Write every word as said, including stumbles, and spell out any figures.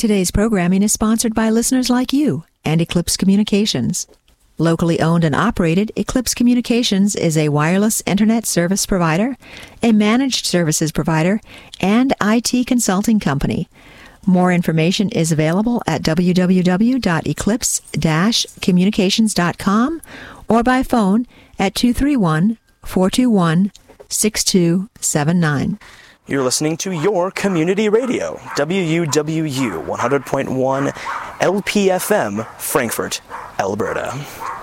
Today's programming is sponsored by listeners like you and Eclipse Communications. Locally owned and operated, Eclipse Communications is a wireless internet service provider, a managed services provider, and I T consulting company. More information is available at w w w dot eclipse dash communications dot com or by phone at two three one, four two one, six two seven nine. You're listening to your community radio, W U W U one hundred point one L P F M, Frankfurt, Alberta.